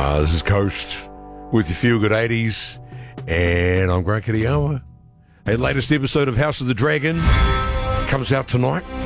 This is Coast with your Feel Good 80s, and I'm Grant Kitayama. A latest episode of House of the Dragon comes out tonight.